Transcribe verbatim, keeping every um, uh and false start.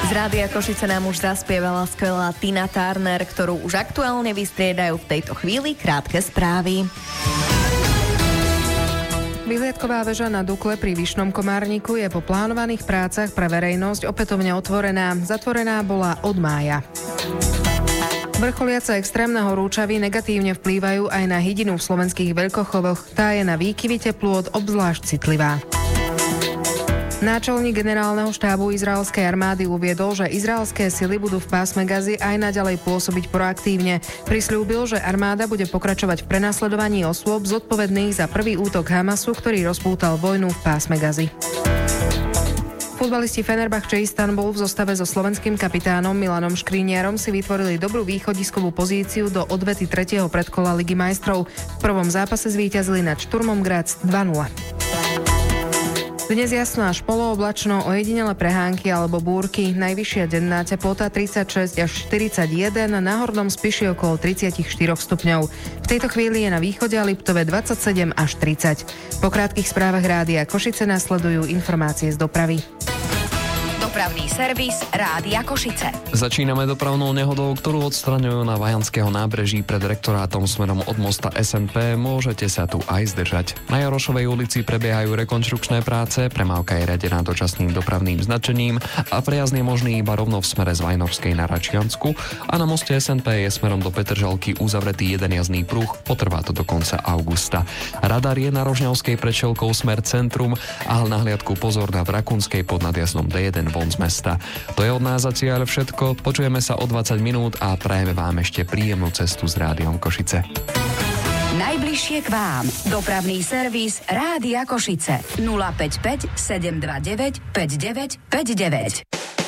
Z Rádia Košice nám už zaspievala skvelá Tina Turner, ktorú už aktuálne vystriedajú v tejto chvíli krátke správy. Vyhliadková väža na Dukle pri Vyšnom Komárniku je po plánovaných prácach pre verejnosť opätovne otvorená. Zatvorená bola od mája. Vrcholiace extrémne horúčavy negatívne vplývajú aj na hydinu v slovenských veľkochovoch. Tá je na výkyvy teplôt obzvlášť citlivá. Náčelník generálneho štábu izraelskej armády uviedol, že izraelské sily budú v pásme Gazy aj naďalej pôsobiť proaktívne. Prisľúbil, že armáda bude pokračovať v prenasledovaní osôb zodpovedných za prvý útok Hamasu, ktorý rozpútal vojnu v pásme Gazy. Futbalisti Fenerbahče Istanbul v zostave so slovenským kapitánom Milanom Škriňarom si vytvorili dobrú východiskovú pozíciu do odvety tretieho predkola Ligy majstrov. V prvom zápase zvíťazili nad Šturmom Graz dva nula. Dnes jasno až polooblačno, ojedinele prehánky alebo búrky. Najvyššia denná teplota tridsaťšesť až štyridsaťjeden, na Hornom Spiši okolo tridsaťštyri stupňov. V tejto chvíli je na východe a Liptove dvadsaťsedem až tridsať. Po krátkych správach Rádia Košice nasledujú informácie z dopravy. Dopravný servis Rádia Košice. Začíname dopravnou nehodou, ktorú odstraňujú na Vajanského nábreží pred rektorátom smerom od mosta es en pé. Môžete sa tu aj zdržať. Na Jarošovej ulici prebiehajú rekonštrukčné práce, premávka je riadená dočasným dopravným značením a prejazd je možný iba rovno v smere z Vajnorskej na Račiansku a na moste es en pé je smerom do Petržalky uzavretý jeden jazdný pruh, potrvá to do konca augusta. Radar je na Rožňavskej pred Šelkou smer centrum a na hliadku pozor na Vrakunskej pod nadjazdom dé jeden von z mesta. To je od nás zatiaľ všetko. Počujeme sa o dvadsať minút a prajeme vám ešte príjemnú cestu s Rádiom Košice. Najbližšie k vám. Dopravný servis Rádia Košice. nula päť päť sedem dva deväť päť deväť päť deväť.